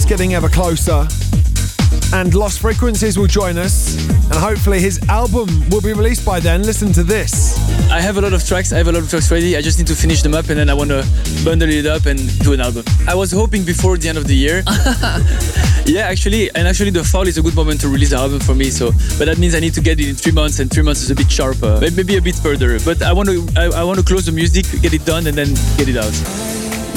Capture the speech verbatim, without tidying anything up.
getting ever closer. And Lost Frequencies will join us, and hopefully his album will be released by then. Listen to this. I have a lot of tracks, I have a lot of tracks ready, I just need to finish them up and then I want to bundle it up and do an album. I was hoping before the end of the year. Yeah, actually, and actually the fall is a good moment to release the album for me, so, but that means I need to get it in three months, and three months is a bit sharp, uh, maybe a bit further, but I want to I, I want to close the music, get it done, and then get it out.